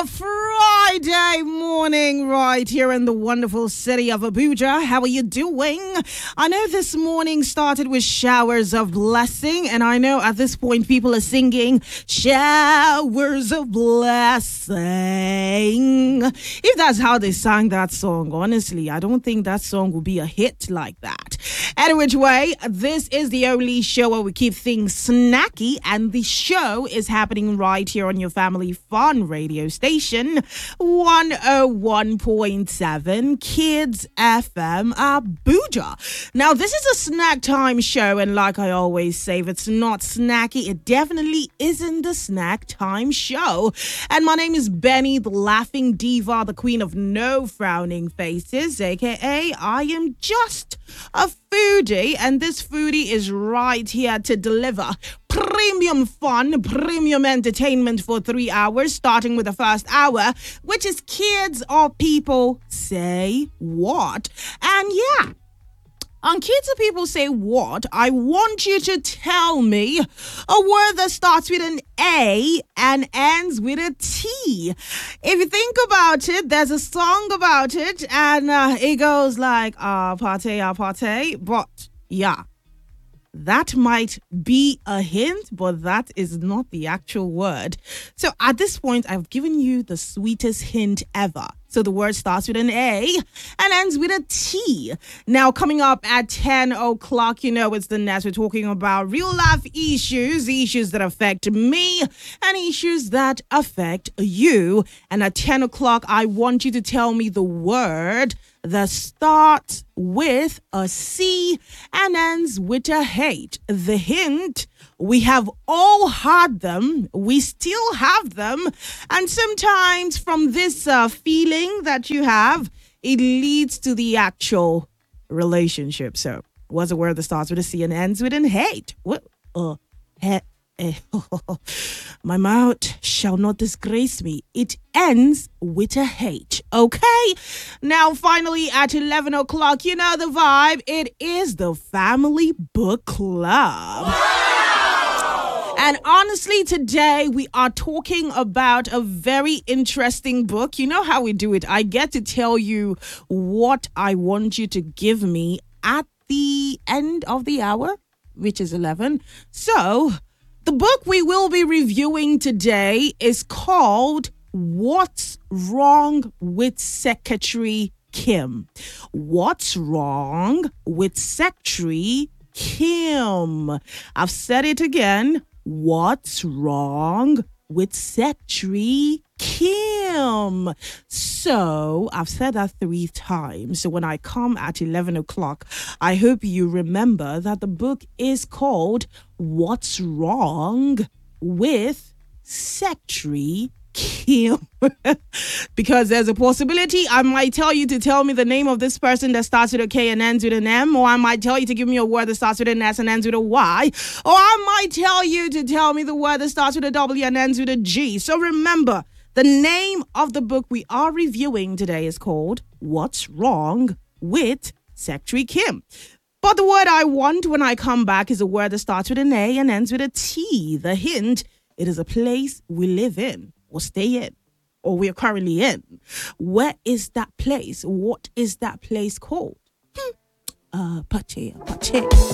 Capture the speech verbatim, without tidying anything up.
a Friday morning right here in the wonderful city of Abuja. How are you doing? I know this morning started with showers of blessing, and I know at this point people are singing showers of blessing. If that's how they sang that song, honestly, I don't think that song will be a hit like that. Any which way, this is the only show where we keep things snacky, and the show is happening right here on your family fun radio station, one oh one point seven Kids F M Abuja. Now, this is a snack time show, and like I always say, if it's not snacky, it definitely isn't the snack time show. And my name is Benny, the laughing diva, the queen of no frowning faces, aka I am just a foodie, and this foodie is right here to deliver premium fun, premium entertainment for three hours, starting with the first hour, which is Kids or People Say What. And yeah, on Kids or People Say What, I want you to tell me a word that starts with an A and ends with a T. If you think about it, there's a song about it, and uh, it goes like, ah, partay, ah, partay. But yeah, that might be a hint, but that is not the actual word. So at this point, I've given you the sweetest hint ever. So the word starts with an A and ends with a T. Now, coming up at ten o'clock, you know it's the next. We're talking about real life issues, issues that affect me and issues that affect you. And at ten o'clock, I want you to tell me the word that starts with a C and ends with a H. The hint: we have all had them, we still have them, and sometimes from this uh, feeling that you have, it leads to the actual relationship. So, what's a word that starts with a C and ends with an H? What? Uh, he- eh, My mouth shall not disgrace me. It ends with a H. Okay? Now, finally, at eleven o'clock, you know the vibe. It is the Family Book Club. Wow! And honestly, today we are talking about a very interesting book. You know how we do it. I get to tell you what I want you to give me at the end of the hour, which is eleven. So, the book we will be reviewing today is called What's Wrong with Secretary Kim? What's Wrong with Secretary Kim? I've said it again. What's wrong with Secretary Kim? So I've said that three times. So when I come at eleven o'clock, I hope you remember that the book is called What's Wrong with Secretary Kim? Because there's a possibility I might tell you to tell me the name of this person that starts with a K and ends with an M, or I might tell you to give me a word that starts with an S and ends with a Y, or I might tell you to tell me the word that starts with a W and ends with a G. So remember, the name of the book we are reviewing today is called What's Wrong with Secretary Kim? But the word I want when I come back is a word that starts with an A and ends with a T. The hint: it is a place we live in or stay in, or we are currently in. Where is that place? What is that place called? Hmm. Uh, Pache, Pache.